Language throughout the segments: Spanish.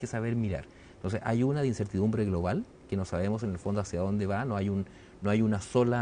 que saber mirar. Entonces hay una de incertidumbre global que no sabemos en el fondo hacia dónde va, no hay un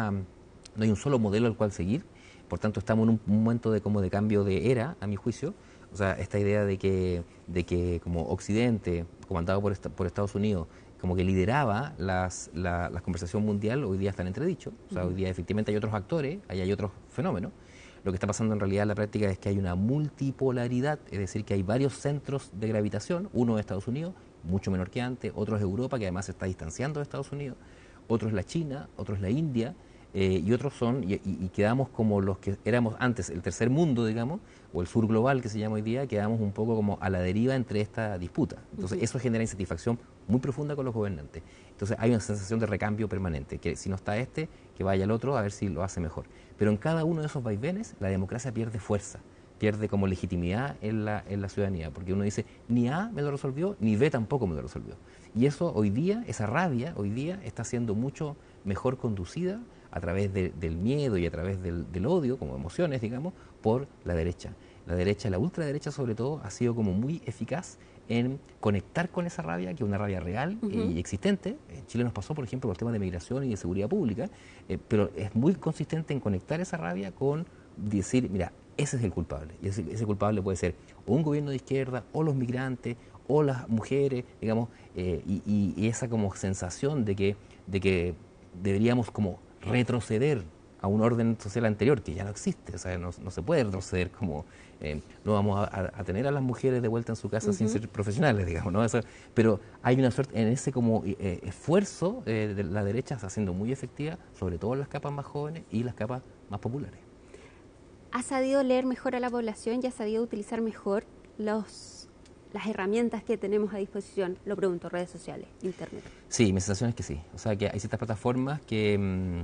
solo modelo al cual seguir. Por tanto, estamos en un momento de cambio de era, a mi juicio. O sea, esta idea de que como Occidente, comandado por Estados Unidos, como que lideraba la conversación mundial, hoy día está en entredicho. O sea, hoy día efectivamente hay otros actores, hay otros fenómenos. Lo que está pasando en realidad en la práctica es que hay una multipolaridad, es decir, que hay varios centros de gravitación, uno es Estados Unidos, mucho menor que antes, otro es Europa, que además se está distanciando de Estados Unidos, otro es la China, otro es la India, y otros son, y quedamos como los que éramos antes, el tercer mundo, digamos, o el sur global que se llama hoy día, quedamos un poco como a la deriva entre esta disputa. Entonces eso genera insatisfacción muy profunda con los gobernantes. Entonces hay una sensación de recambio permanente, que si no está este, que vaya el otro a ver si lo hace mejor. Pero en cada uno de esos vaivenes la democracia pierde fuerza, pierde como legitimidad en la ciudadanía, porque uno dice, ni A me lo resolvió, ni B tampoco me lo resolvió. Y eso hoy día, esa rabia hoy día está siendo mucho mejor conducida a través del miedo y a través del odio, como emociones, digamos, por la derecha. La derecha, la ultraderecha sobre todo, ha sido como muy eficaz en conectar con esa rabia, que es una rabia real y existente. En Chile nos pasó, por ejemplo, con el tema de migración y de seguridad pública, pero es muy consistente en conectar esa rabia con decir, mira, ese es el culpable. Y ese culpable puede ser o un gobierno de izquierda, o los migrantes, o las mujeres, digamos, y esa como sensación de que deberíamos como retroceder a un orden social anterior que ya no existe. O sea, no se puede retroceder como no vamos a tener a las mujeres de vuelta en su casa sin ser profesionales, digamos, ¿no? Eso, pero hay una suerte en ese como esfuerzo de la derecha está siendo muy efectiva, sobre todo en las capas más jóvenes y las capas más populares. ¿Ha sabido leer mejor a la población y ha sabido utilizar mejor las herramientas que tenemos a disposición? Lo pregunto, redes sociales, internet. Sí, mi sensación es que sí. O sea, que hay ciertas plataformas que,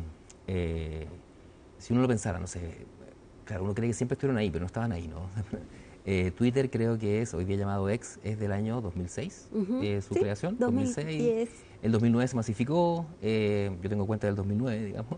si uno lo pensara, no sé, claro, uno cree que siempre estuvieron ahí, pero no estaban ahí, ¿no? Twitter creo que es, hoy día llamado X, es del año 2006, su creación, 2006. El 2009 se masificó, yo tengo cuenta del 2009, digamos.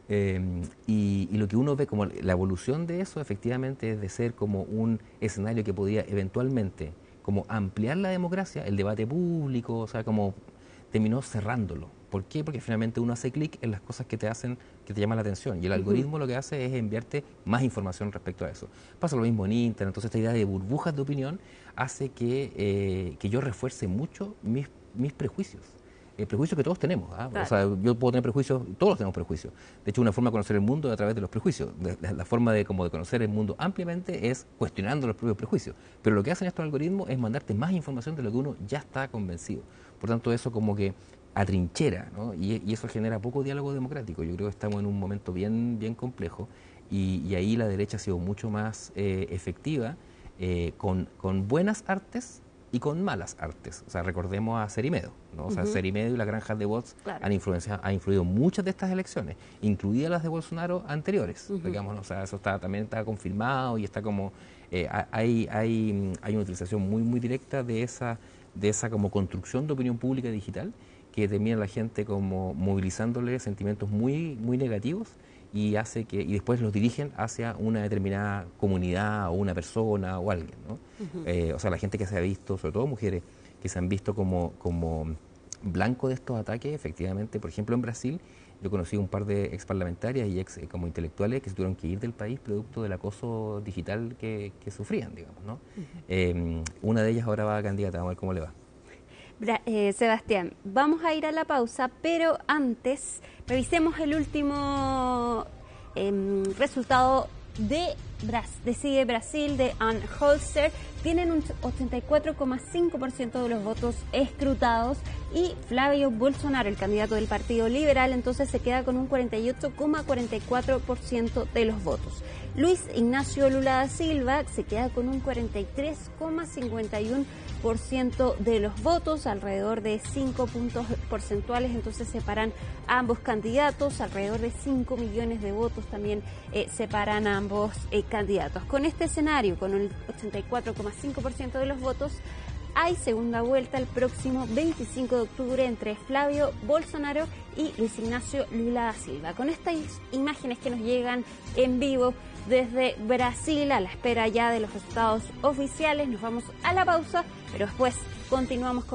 Y lo que uno ve como la evolución de eso efectivamente es de ser como un escenario que podía eventualmente como ampliar la democracia, el debate público, o sea, como terminó cerrándolo. ¿Por qué? Porque finalmente uno hace clic en las cosas que te llaman la atención, y el algoritmo lo que hace es enviarte más información respecto a eso. Pasa lo mismo en Internet. Entonces esta idea de burbujas de opinión hace que yo refuerce mucho mis prejuicios. Prejuicios que todos tenemos, ¿ah? Claro. O sea, yo puedo tener prejuicios, todos tenemos prejuicios. De hecho, una forma de conocer el mundo es a través de los prejuicios. La forma de conocer el mundo ampliamente es cuestionando los propios prejuicios. Pero lo que hacen estos algoritmos es mandarte más información de lo que uno ya está convencido. Por tanto, eso como que atrinchera, ¿no? Y eso genera poco diálogo democrático. Yo creo que estamos en un momento bien complejo, y ahí la derecha ha sido mucho más efectiva con buenas artes y con malas artes. O sea, recordemos a Cerimedo, ¿no? O sea, Cerimedo y las granjas de bots han influido muchas de estas elecciones, incluidas las de Bolsonaro anteriores, digamos, ¿no? O sea, eso también está confirmado, y está como hay una utilización muy directa de esa como construcción de opinión pública digital, que termina la gente como movilizándole sentimientos muy negativos, y después los dirigen hacia una determinada comunidad o una persona o alguien, ¿no? O sea, la gente que se ha visto, sobre todo mujeres, que se han visto como blanco de estos ataques, efectivamente. Por ejemplo, en Brasil yo conocí un par de ex parlamentarias y ex como intelectuales que se tuvieron que ir del país producto del acoso digital que sufrían, digamos, ¿no? Una de ellas ahora va a candidata, vamos a ver cómo le va. Sebastián, vamos a ir a la pausa, pero antes revisemos el último resultado de Sigue Brasil, de Ann Holzer. Tienen un 84,5% de los votos escrutados, y Flavio Bolsonaro, el candidato del Partido Liberal, entonces se queda con un 48,44% de los votos. Luis Ignacio Lula da Silva se queda con un 43,51% de los votos, alrededor de 5 puntos porcentuales, entonces separan a ambos candidatos, alrededor de 5 millones de votos también separan a ambos candidatos. Con este escenario, con el 84,5% de los votos, hay segunda vuelta el próximo 25 de octubre entre Flavio Bolsonaro y Luis Ignacio Lula da Silva. Con estas imágenes que nos llegan en vivo desde Brasil, a la espera ya de los resultados oficiales, nos vamos a la pausa, pero después Continuamos con